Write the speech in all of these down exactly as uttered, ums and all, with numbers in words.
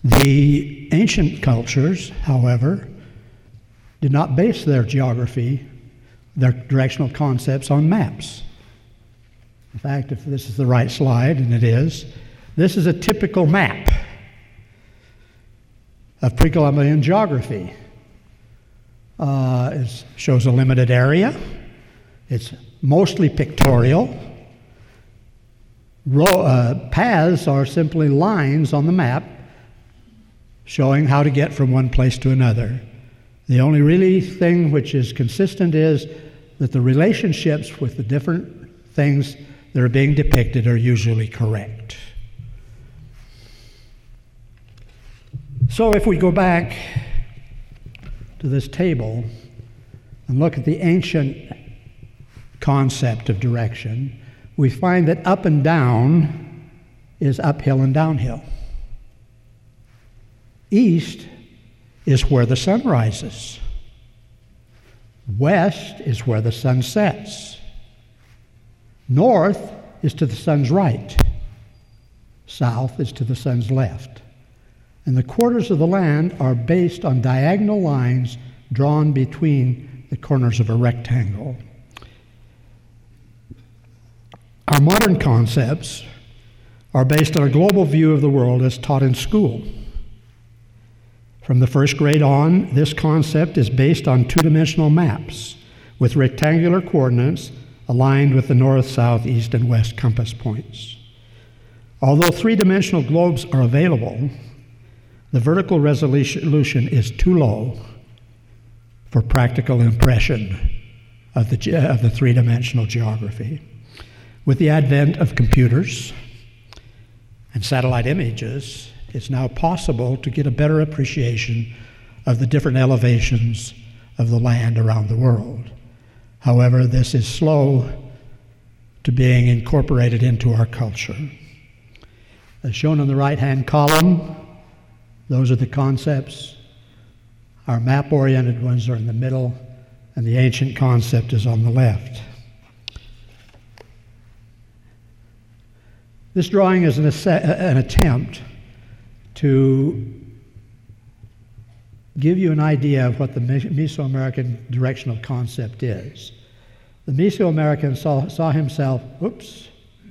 The ancient cultures, however, did not base their geography, their directional concepts on maps. In fact, if this is the right slide, and it is, this is a typical map of pre-Columbian geography. Uh, it shows a limited area. It's mostly pictorial. Ro- uh, paths are simply lines on the map showing how to get from one place to another. The only really thing which is consistent is that the relationships with the different things that are being depicted are usually correct. So if we go back to this table and look at the ancient concept of direction, we find that up and down is uphill and downhill. East is where the sun rises. West is where the sun sets. North is to the sun's right. South is to the sun's left. And the quarters of the land are based on diagonal lines drawn between the corners of a rectangle. Our modern concepts are based on a global view of the world as taught in school. From the first grade on, this concept is based on two-dimensional maps with rectangular coordinates aligned with the north, south, east, and west compass points. Although three-dimensional globes are available, the vertical resolution is too low for practical impression of the, of the three-dimensional geography. With the advent of computers and satellite images, it's now possible to get a better appreciation of the different elevations of the land around the world. However, this is slow to being incorporated into our culture. As shown on the right-hand column, those are the concepts. Our map-oriented ones are in the middle, and the ancient concept is on the left. This drawing is an, an attempt to give you an idea of what the Mesoamerican directional concept is. The Mesoamerican saw, saw himself, oops,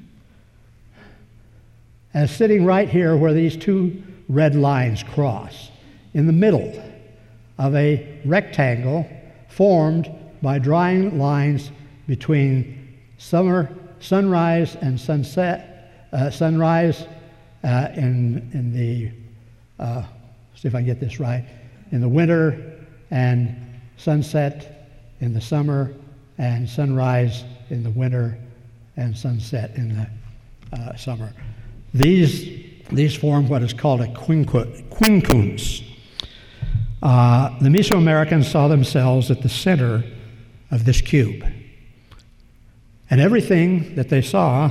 as sitting right here where these two red lines cross, in the middle of a rectangle formed by drawing lines between summer, sunrise and sunset, uh, sunrise uh, in, in the, uh, see if I can get this right, in the winter, and sunset in the summer, and sunrise in the winter, and sunset in the uh, summer. These, these form what is called a quincunx. Uh, the Mesoamericans saw themselves at the center of this cube. And everything that they saw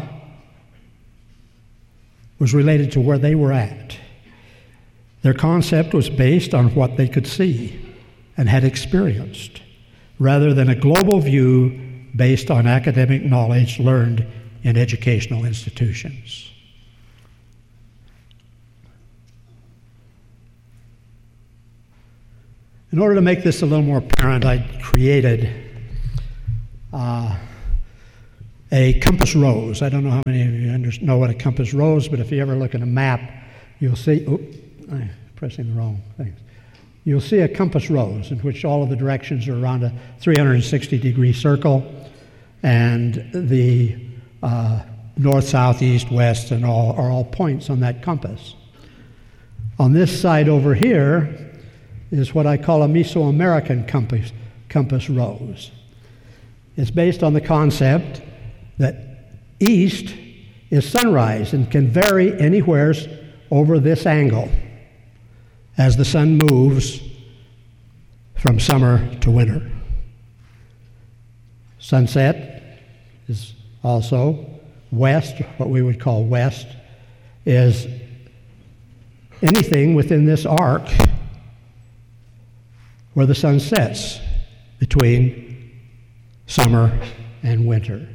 was related to where they were at. Their concept was based on what they could see and had experienced, rather than a global view based on academic knowledge learned in educational institutions. In order to make this a little more apparent, I created uh, a compass rose. I don't know how many of you under, know what a compass rose, but if you ever look at a map, you'll see, oh, I'm pressing the wrong thing. You'll see a compass rose in which all of the directions are around a three hundred sixty degree circle, and the uh, north, south, east, west, and all are all points on that compass. On this side over here is what I call a Mesoamerican compass, compass rose. It's based on the concept that east is sunrise and can vary anywhere over this angle as the sun moves from summer to winter. Sunset is also west, what we would call west, is anything within this arc where the sun sets between summer and winter.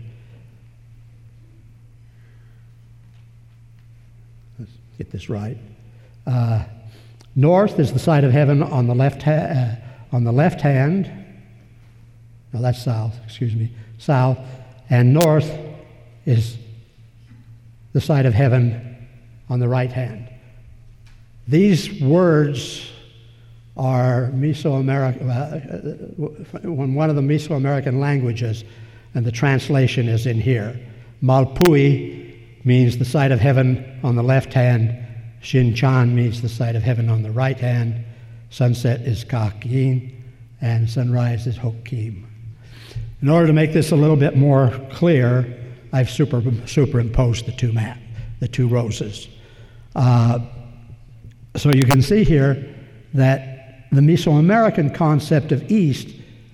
Let's get this right. Uh, North is the side of heaven on the left ha- uh, on the left hand. No, that's south, excuse me, south. And north is the side of heaven on the right hand. These words are Mesoamerican, uh, one of the Mesoamerican languages, and the translation is in here. Malpui means the side of heaven on the left hand. Shinchan means the side of heaven on the right hand. Sunset is Kakin, and sunrise is Hokim. In order to make this a little bit more clear, I've super, superimposed the two map, the two roses. Uh, so you can see here that the Mesoamerican concept of east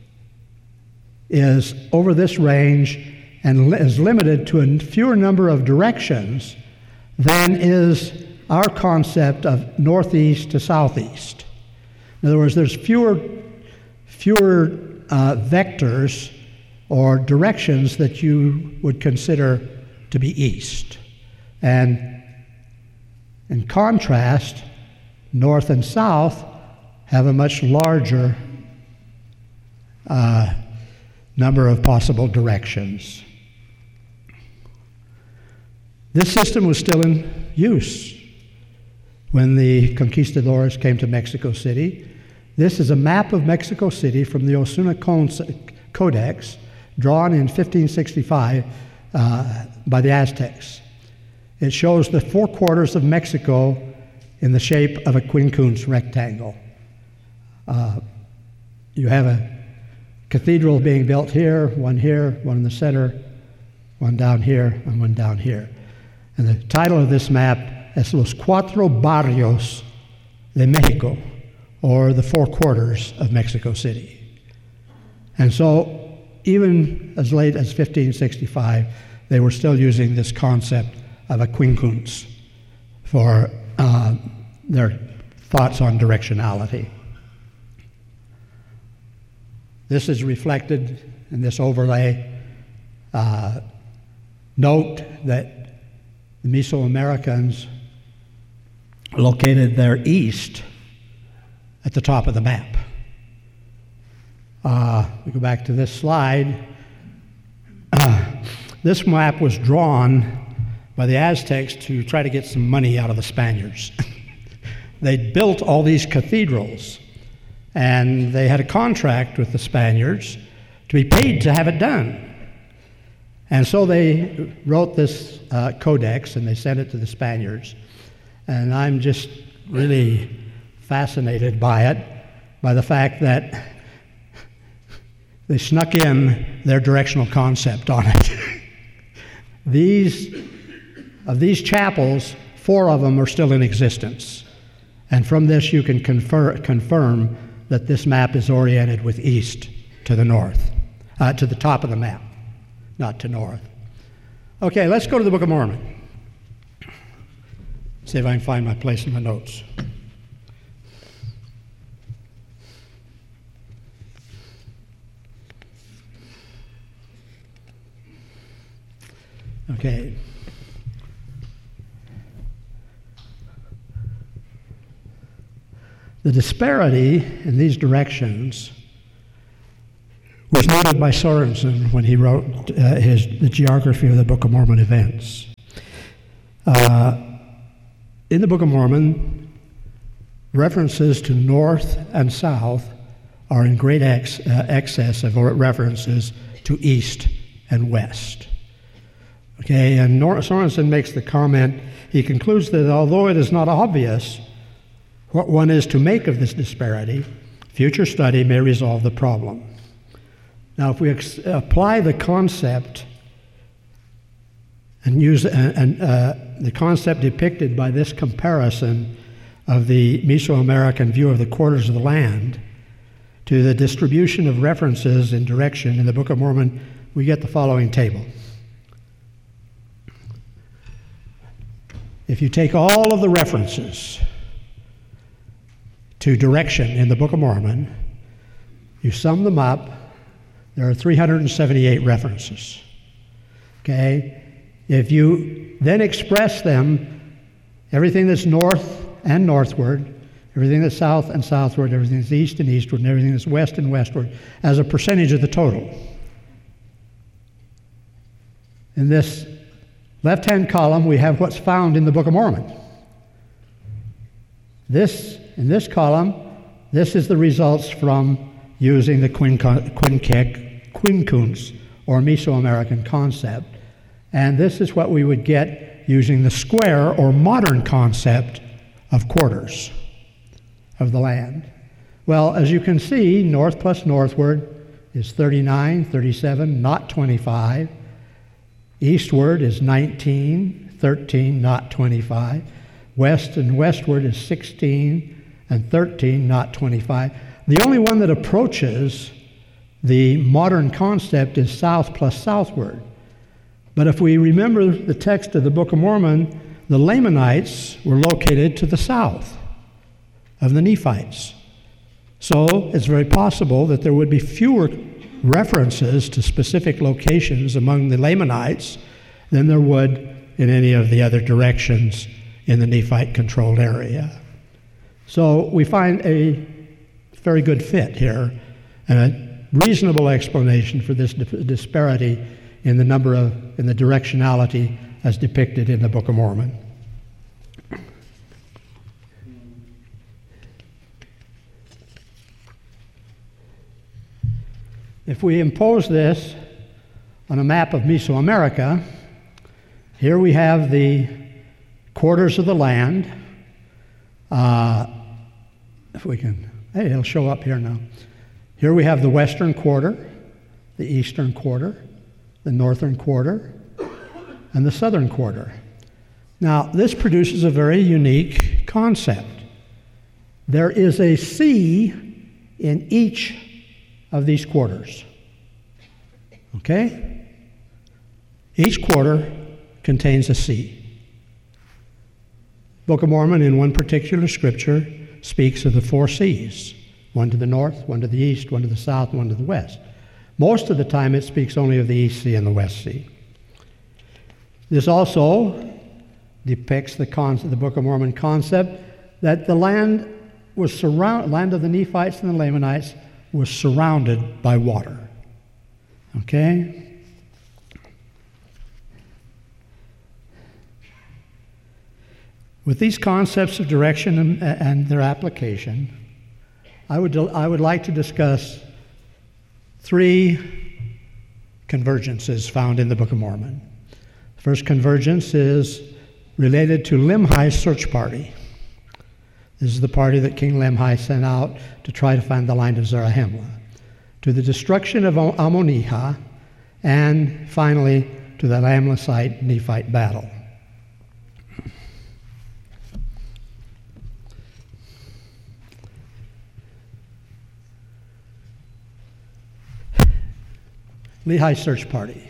is over this range and li- is limited to a fewer number of directions than is our concept of northeast to southeast. In other words, there's fewer, fewer uh, vectors or directions that you would consider to be east. And in contrast, north and south have a much larger uh, number of possible directions. This system was still in use when the conquistadors came to Mexico City. This is a map of Mexico City from the Osuna Codex, drawn in fifteen sixty-five uh, by the Aztecs. It shows the four quarters of Mexico in the shape of a quincunx rectangle. Uh, you have a cathedral being built here, one here, one in the center, one down here, and one down here. And the title of this map is Los Cuatro Barrios de Mexico, or the four quarters of Mexico City. And so, even as late as fifteen sixty-five, they were still using this concept of a quincunx for uh, their thoughts on directionality. This is reflected in this overlay. Uh, note that the Mesoamericans located their east at the top of the map. Uh, we go back to this slide. Uh, this map was drawn by the Aztecs to try to get some money out of the Spaniards. They built all these cathedrals, and they had a contract with the Spaniards to be paid to have it done. And so they wrote this uh, codex, and they sent it to the Spaniards. And I'm just really fascinated by it, by the fact that they snuck in their directional concept on it. These, of these chapels, four of them are still in existence. And from this you can confer, confirm that this map is oriented with east to the north, uh, to the top of the map, not to north. Okay, let's go to the Book of Mormon. See if I can find my place in my notes. Okay. The disparity in these directions was noted by Sorensen when he wrote uh, his the geography of the Book of Mormon events. Uh, in the Book of Mormon, references to north and south are in great ex, uh, excess of references to east and west. Okay, and Nor- Sorensen makes the comment, he concludes that although it is not obvious what one is to make of this disparity, future study may resolve the problem. Now, if we ex- apply the concept and use uh, and, uh, the concept depicted by this comparison of the Mesoamerican view of the quarters of the land to the distribution of references in direction in the Book of Mormon, we get the following table. If you take all of the references to direction in the Book of Mormon, you sum them up, there are three hundred seventy-eight references. Okay? If you then express them, everything that's north and northward, everything that's south and southward, everything that's east and eastward, and everything that's west and westward, as a percentage of the total. In this left-hand column, we have what's found in the Book of Mormon. This, in this column, this is the results from using the Quinkek, Quincunx, or Mesoamerican concept. And this is what we would get using the square or modern concept of quarters of the land. Well, as you can see, north plus northward is thirty-nine, thirty-seven, not twenty-five. Eastward is nineteen, thirteen, not twenty-five. West and westward is sixteen and thirteen, not twenty-five. The only one that approaches the modern concept is south plus southward. But if we remember the text of the Book of Mormon, the Lamanites were located to the south of the Nephites. So it's very possible that there would be fewer references to specific locations among the Lamanites than there would in any of the other directions in the Nephite-controlled area. So we find a very good fit here and a reasonable explanation for this disparity in the number of, in the directionality as depicted in the Book of Mormon. If we impose this on a map of Mesoamerica, here we have the quarters of the land. Uh, if we can, hey, it'll show up here now. Here we have the western quarter, the eastern quarter, the northern quarter, and the southern quarter. Now, this produces a very unique concept. There is a sea in each of these quarters. Okay? Each quarter contains a sea. Book of Mormon, in one particular scripture, speaks of the four seas, one to the north, one to the east, one to the south, one to the west. Most of the time it speaks only of the East Sea and the West Sea. This also depicts the, concept, the Book of Mormon concept that the land was surround, land of the Nephites and the Lamanites was surrounded by water. Okay? With these concepts of direction and, and their application, I would, I would like to discuss three convergences found in the Book of Mormon. The first convergence is related to Limhi's search party. This is the party that King Limhi sent out to try to find the line of Zarahemla, to the destruction of Ammonihah, and finally to the Amlethite-Nephite battle. Lehi's search party.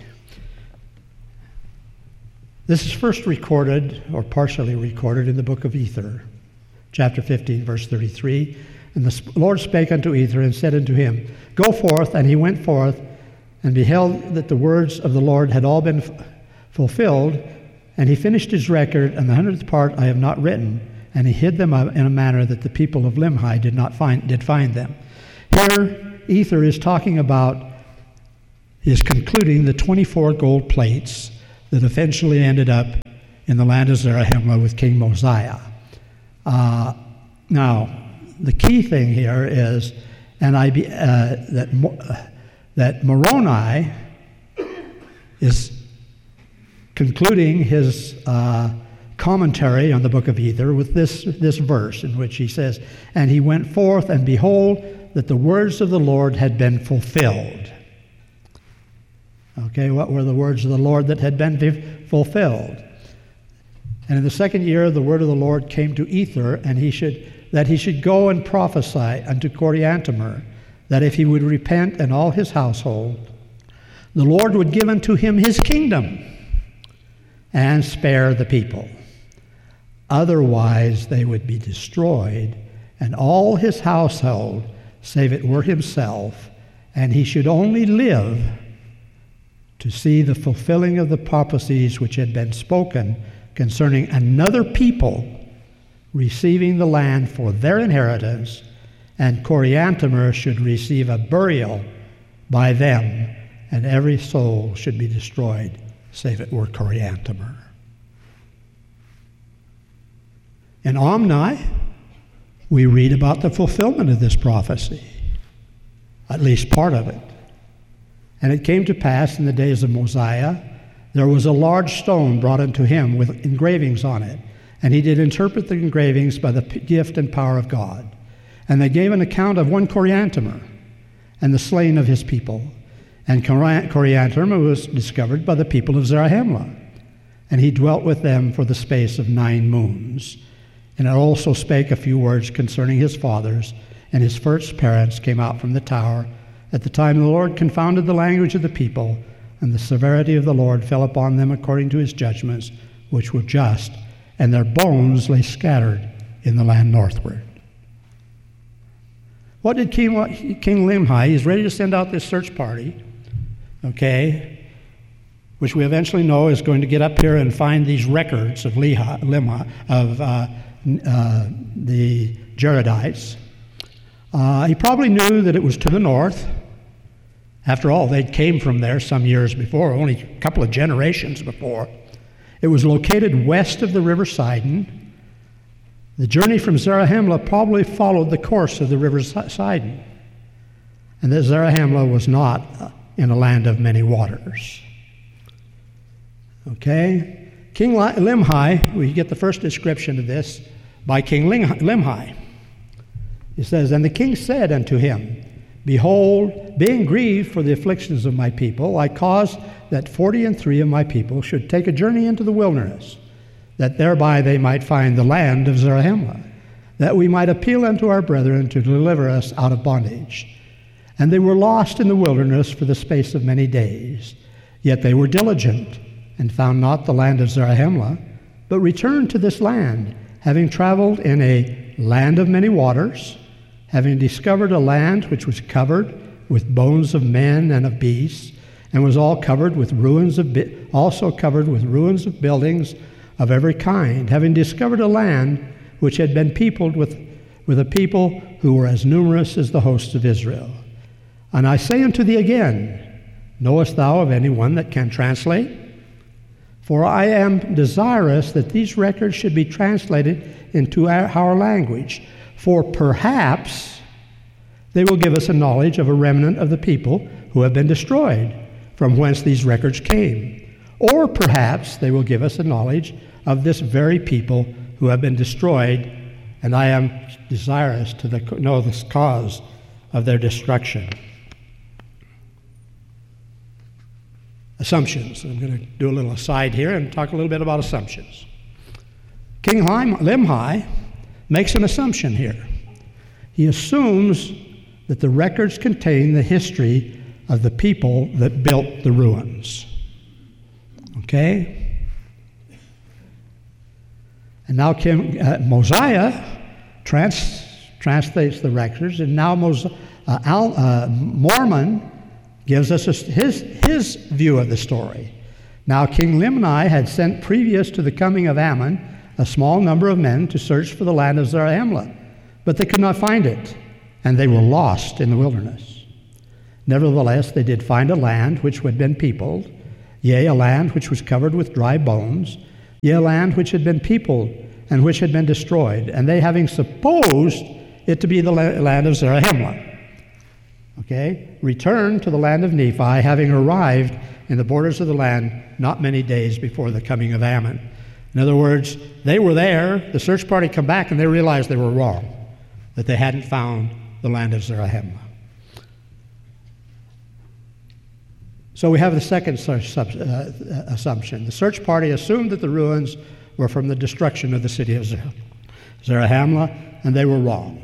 This is first recorded, or partially recorded, in the book of Ether, chapter fifteen, verse thirty-three. And the Lord spake unto Ether and said unto him, Go forth. And he went forth, and beheld that the words of the Lord had all been f- fulfilled. And he finished his record, and the hundredth part I have not written. And he hid them in a manner that the people of Limhi did not find did find them. Here, Ether is talking about is concluding the twenty-four gold plates that eventually ended up in the land of Zarahemla with King Mosiah. Uh, now, the key thing here is, and I be, uh, that uh, that Moroni is concluding his uh, commentary on the book of Ether with this this verse in which he says, "And he went forth, and behold, that the words of the Lord had been fulfilled." Okay, what were the words of the Lord that had been fulfilled? And in the second year, the word of the Lord came to Ether, and he should that he should go and prophesy unto Coriantumr, that if he would repent and all his household, the Lord would give unto him his kingdom and spare the people. Otherwise they would be destroyed, and all his household, save it were himself, and he should only live to see the fulfilling of the prophecies which had been spoken concerning another people receiving the land for their inheritance, and Coriantumr should receive a burial by them, and every soul should be destroyed, save it were Coriantumr. In Omni, we read about the fulfillment of this prophecy, at least part of it. And it came to pass in the days of Mosiah, there was a large stone brought unto him with engravings on it, and he did interpret the engravings by the gift and power of God. And they gave an account of one Coriantumr, and the slain of his people. And Coriantumr was discovered by the people of Zarahemla, and he dwelt with them for the space of nine moons. And it also spake a few words concerning his fathers, and his first parents came out from the tower. At the time the Lord confounded the language of the people, and the severity of the Lord fell upon them according to his judgments, which were just, and their bones lay scattered in the land northward. What did King, King Limhi, he's ready to send out this search party, okay, which we eventually know is going to get up here and find these records of Lehi, Limhi, of uh, uh, the Jaredites. Uh, he probably knew that it was to the north. After all, they came from there some years before, only a couple of generations before. It was located west of the river Sidon. The journey from Zarahemla probably followed the course of the river Sidon, and that Zarahemla was not in a land of many waters. Okay? King Limhi, we get the first description of this by King Limhi. He says, And the king said unto him, Behold, being grieved for the afflictions of my people, I caused that forty and three of my people should take a journey into the wilderness, that thereby they might find the land of Zarahemla, that we might appeal unto our brethren to deliver us out of bondage. And they were lost in the wilderness for the space of many days. Yet they were diligent, and found not the land of Zarahemla, but returned to this land, having traveled in a land of many waters, having discovered a land which was covered with bones of men and of beasts, and was all covered with ruins of bi- also covered with ruins of buildings of every kind, having discovered a land which had been peopled with, with a people who were as numerous as the hosts of Israel. And I say unto thee again, knowest thou of any one that can translate? For I am desirous that these records should be translated into our, our language, for perhaps they will give us a knowledge of a remnant of the people who have been destroyed, from whence these records came. Or perhaps they will give us a knowledge of this very people who have been destroyed, and I am desirous to the, know the cause of their destruction. Assumptions. I'm going to do a little aside here and talk a little bit about assumptions. King Limhi makes an assumption here. He assumes that the records contain the history of the people that built the ruins. Okay? And now King, uh, Mosiah trans, translates the records, and now Mos, uh, Al, uh, Mormon gives us a, his, his view of the story. Now King Limhi had sent previous to the coming of Ammon a small number of men to search for the land of Zarahemla, but they could not find it, and they were lost in the wilderness. Nevertheless, they did find a land which had been peopled, yea, a land which was covered with dry bones, yea, a land which had been peopled and which had been destroyed, and they having supposed it to be the land of Zarahemla, okay, returned to the land of Nephi, having arrived in the borders of the land not many days before the coming of Ammon. In other words, they were there, the search party come back, and they realized they were wrong, that they hadn't found the land of Zarahemla. So we have the second uh, assumption. The search party assumed that the ruins were from the destruction of the city of Zarahemla, and they were wrong.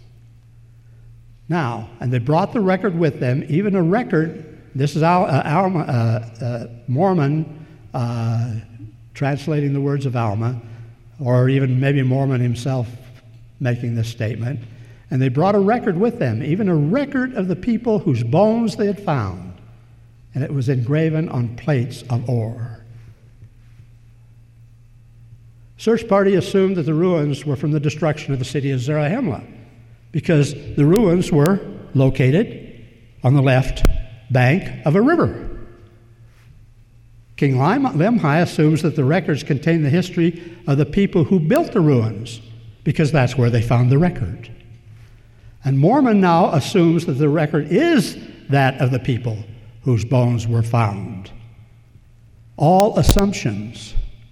Now, and they brought the record with them, even a record, this is Al, uh, Alma, uh, uh, Mormon uh, translating the words of Alma, or even maybe Mormon himself making this statement, and they brought a record with them, even a record of the people whose bones they had found, and it was engraven on plates of ore. Search party assumed that the ruins were from the destruction of the city of Zarahemla, because the ruins were located on the left bank of a river. King Limhi assumes that the records contain the history of the people who built the ruins, because that's where they found the record. And Mormon now assumes that the record is that of the people whose bones were found. All assumptions.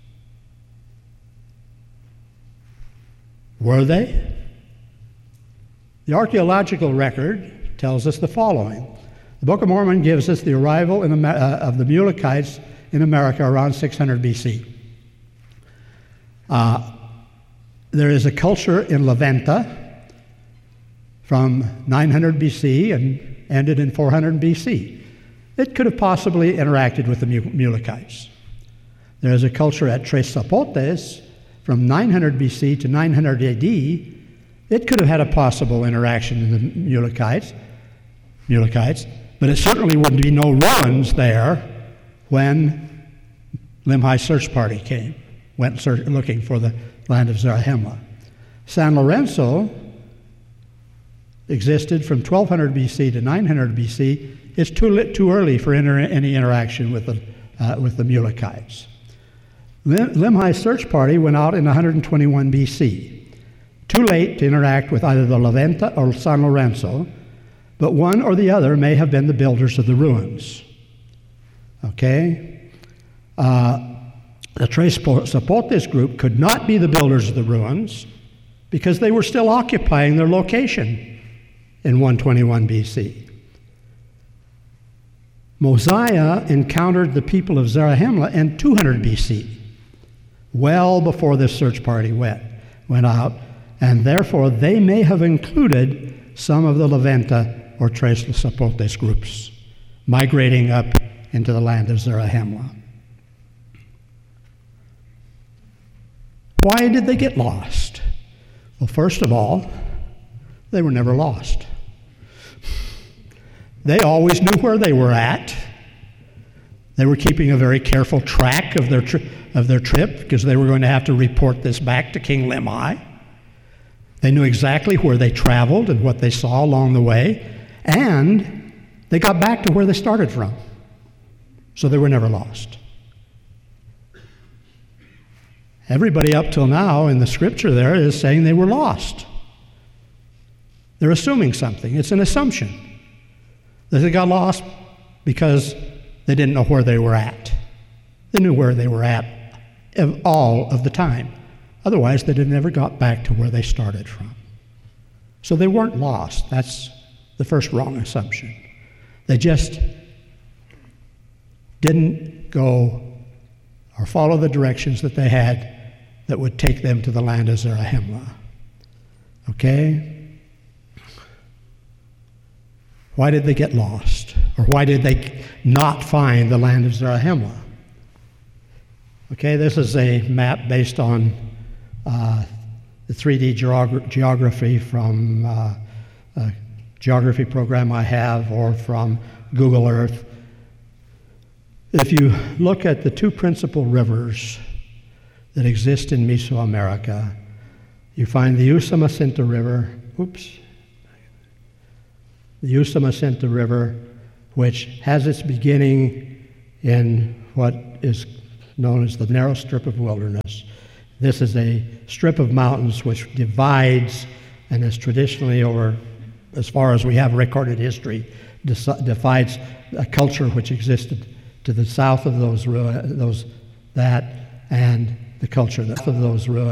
Were they? The archaeological record tells us the following. The Book of Mormon gives us the arrival in Amer- uh, of the Mulekites in America around six hundred B C. Uh, there is a culture in La Venta from nine hundred B C and ended in four hundred B C. It could have possibly interacted with the Mulekites. There is a culture at Tres Zapotes from nine hundred B C to nine hundred A D. It could have had a possible interaction with the Mulekites, Mulekites, but it certainly wouldn't be no ruins there when Limhi's search party came, went search, looking for the land of Zarahemla. San Lorenzo existed from twelve hundred B C to nine hundred B C. It's too, lit, too early for inter, any interaction with the, uh, with the Mulekites. Lim, Limhi's search party went out in one hundred twenty-one B C. Too late to interact with either the La Venta or San Lorenzo, but one or the other may have been the builders of the ruins. Okay? Uh, the Tres Zapotes group could not be the builders of the ruins because they were still occupying their location in one twenty-one B C. Mosiah encountered the people of Zarahemla in two hundred B C, well before this search party went, went out, and therefore they may have included some of the La Venta or Tres Zapotes groups migrating up into the land of Zarahemla. Why did they get lost? Well, first of all, they were never lost. They always knew where they were at. They were keeping a very careful track of their, tri- of their trip because they were going to have to report this back to King Limhi. They knew exactly where they traveled and what they saw along the way, and they got back to where they started from. So they were never lost. Everybody up till now in the scripture there is saying they were lost. They're assuming something. It's an assumption that they got lost because they didn't know where they were at. They knew where they were at all of the time. Otherwise, they never got back to where they started from. So they weren't lost. That's the first wrong assumption. They just didn't go or follow the directions that they had that would take them to the land of Zarahemla. Okay? Why did they get lost? Or why did they not find the land of Zarahemla? Okay, this is a map based on uh, the three D geog- geography from uh, a geography program I have or from Google Earth. If you look at the two principal rivers that exist in Mesoamerica, you find the Usumacinta River, oops, the Usumacinta River, which has its beginning in what is known as the narrow strip of wilderness. This is a strip of mountains which divides and is traditionally, over as far as we have recorded history, divides a culture which existed to the south of those, those that and the culture of those ruins.